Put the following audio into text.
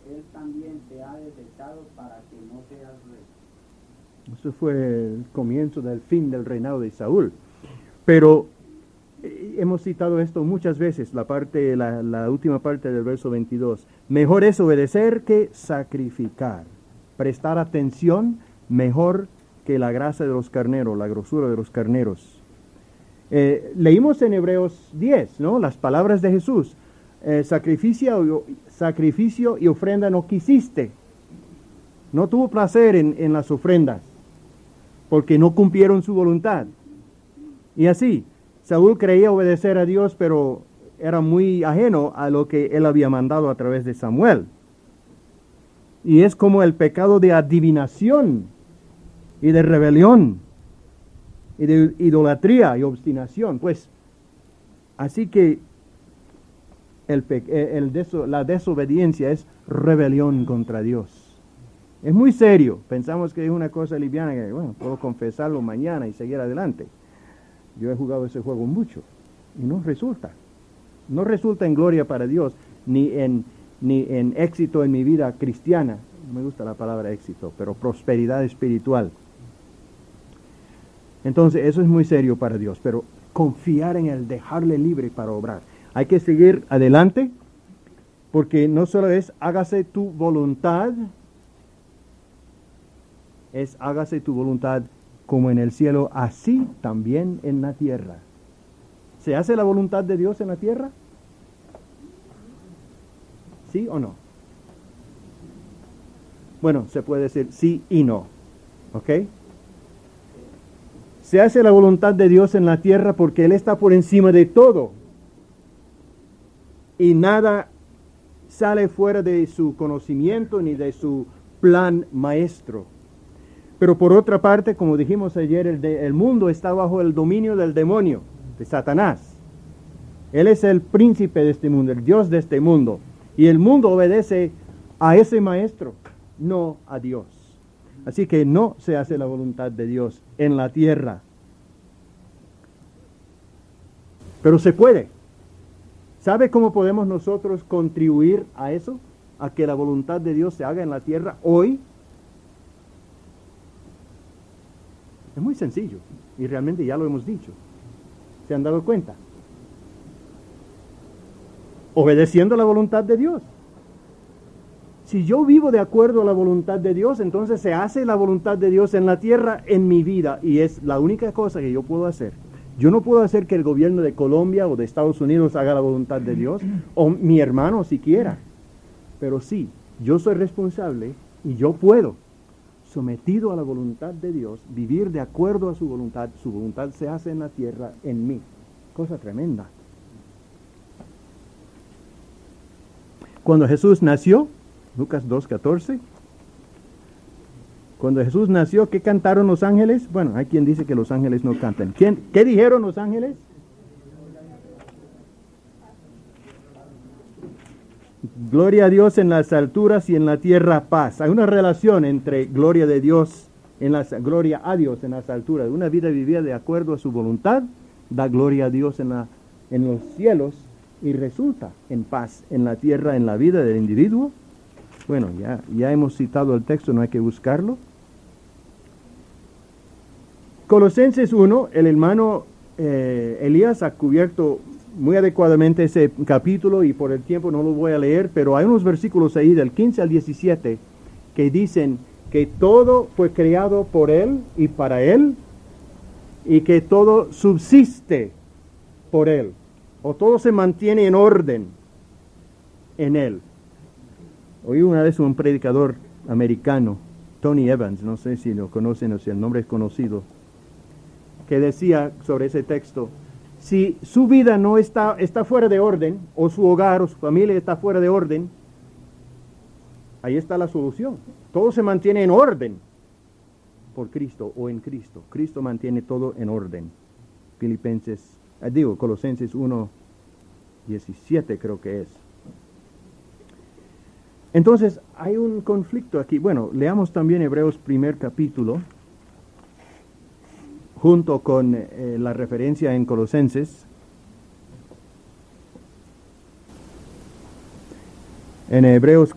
él también te ha desechado para que no seas rey. Eso fue el comienzo del fin del reinado de Saúl. Pero hemos citado esto muchas veces, la última parte del verso 22. Mejor es obedecer que sacrificar. Prestar atención mejor que la grasa de los carneros, la grosura de los carneros. Leímos en Hebreos 10, ¿no? Las palabras de Jesús. Sacrificio y ofrenda no quisiste. No tuvo placer en las ofrendas, porque no cumplieron su voluntad. Y así, Saúl creía obedecer a Dios, pero era muy ajeno a lo que él había mandado a través de Samuel. Y es como el pecado de adivinación y de rebelión y de idolatría y obstinación. Pues, así que la desobediencia es rebelión contra Dios. Es muy serio. Pensamos que es una cosa liviana, que bueno, puedo confesarlo mañana y seguir adelante. Yo he jugado ese juego mucho y no resulta. No resulta en gloria para Dios, ni en éxito en mi vida cristiana. No me gusta la palabra éxito, pero prosperidad espiritual. Entonces eso es muy serio para Dios, pero confiar en Él, dejarle libre para obrar. Hay que seguir adelante, porque no solo es hágase tu voluntad, es hágase tu voluntad como en el cielo, así también en la tierra. ¿Se hace la voluntad de Dios en la tierra? ¿Sí o no? Bueno, se puede decir sí y no. ¿Ok? Se hace la voluntad de Dios en la tierra porque Él está por encima de todo. Y nada sale fuera de su conocimiento ni de su plan maestro. Pero por otra parte, como dijimos ayer, el mundo está bajo el dominio del demonio, de Satanás. Él es el príncipe de este mundo, el Dios de este mundo. Y el mundo obedece a ese maestro, no a Dios. Así que no se hace la voluntad de Dios en la tierra. Pero se puede. ¿Sabe cómo podemos nosotros contribuir a eso? A que la voluntad de Dios se haga en la tierra hoy. Es muy sencillo y realmente ya lo hemos dicho. ¿Se han dado cuenta? Obedeciendo la voluntad de Dios. Si yo vivo de acuerdo a la voluntad de Dios, entonces se hace la voluntad de Dios en la tierra, en mi vida, y es la única cosa que yo puedo hacer. Yo no puedo hacer que el gobierno de Colombia o de Estados Unidos haga la voluntad de Dios, o mi hermano siquiera. Pero sí, yo soy responsable y yo puedo, sometido a la voluntad de Dios, vivir de acuerdo a su voluntad se hace en la tierra, en mí. Cosa tremenda. Cuando Jesús nació, Lucas 2:14, cuando Jesús nació, ¿qué cantaron los ángeles? Bueno, hay quien dice que los ángeles no cantan. ¿Qué dijeron los ángeles? Gloria a Dios en las alturas y en la tierra paz. Hay una relación entre gloria de Dios, gloria a Dios en las alturas. Una vida vivida de acuerdo a su voluntad, da gloria a Dios en los cielos y resulta en paz en la tierra, en la vida del individuo. Bueno, ya hemos citado el texto, no hay que buscarlo. Colosenses 1, el hermano Elías ha cubierto muy adecuadamente ese capítulo y por el tiempo no lo voy a leer, pero hay unos versículos ahí del 15 al 17 que dicen que todo fue creado por Él y para Él y que todo subsiste por Él, o todo se mantiene en orden en Él. Oí una vez un predicador americano, Tony Evans, no sé si lo conocen o si el nombre es conocido, que decía sobre ese texto, si su vida no está fuera de orden, o su hogar o su familia está fuera de orden, ahí está la solución. Todo se mantiene en orden por Cristo o en Cristo. Cristo mantiene todo en orden. Colosenses 1:17 creo que es. Entonces, hay un conflicto aquí. Bueno, leamos también Hebreos primer capítulo, junto con la referencia en Colosenses. En Hebreos